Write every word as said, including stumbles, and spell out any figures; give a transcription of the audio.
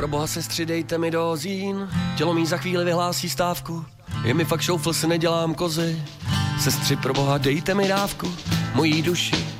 pro boha sestři, dejte mi dozín. Tělo mý za chvíli vyhlásí stávku. Je mi fakt šoufl, si nedělám kozy. Sestři, pro boha, dejte mi dávku. Mojí duši